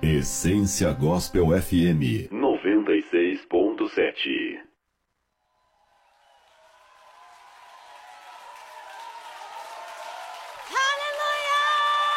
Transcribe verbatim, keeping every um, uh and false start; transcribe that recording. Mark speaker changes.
Speaker 1: Essência Gospel F M noventa e seis ponto sete.